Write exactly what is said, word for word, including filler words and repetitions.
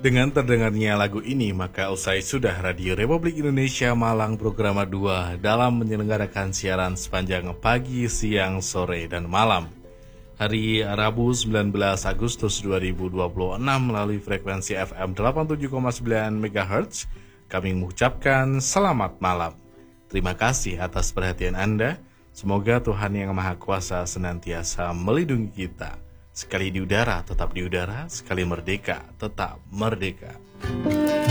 Dengan terdengarnya lagu ini, maka usai sudah Radio Republik Indonesia Malang Programa dua dalam menyelenggarakan siaran sepanjang pagi, siang, sore, dan malam. Hari Rabu sembilan belas Agustus dua ribu dua puluh enam melalui frekuensi F M delapan puluh tujuh koma sembilan megahertz, kami mengucapkan selamat malam. Terima kasih atas perhatian Anda. Semoga Tuhan Yang Maha Kuasa senantiasa melindungi kita. Sekali di udara, tetap di udara. Sekali merdeka, tetap merdeka.